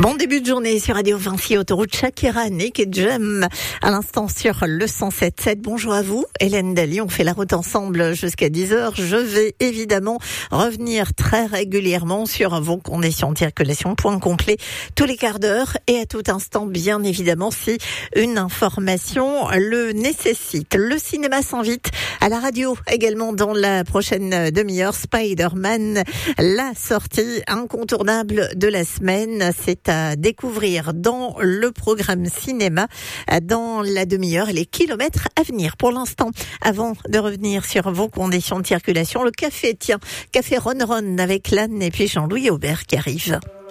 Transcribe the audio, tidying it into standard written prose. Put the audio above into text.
Bon début de journée sur Radio Vinci, autoroute Shakira, Naked Gem, à l'instant sur le 107.7. Bonjour à vous, Hélène Daly, on fait la route ensemble jusqu'à 10h. Je vais évidemment revenir très régulièrement sur vos conditions de circulation, point complet tous les quarts d'heure et à tout instant, bien évidemment, si une information le nécessite. Le cinéma s'invite à la radio également dans la prochaine demi-heure. Spider-Man, la sortie incontournable de la semaine, c'est à découvrir dans le programme cinéma dans la demi-heure et les kilomètres à venir. Pour l'instant, avant de revenir sur vos conditions de circulation, le café Ron avec l'Anne et puis Jean-Louis Aubert qui arrive.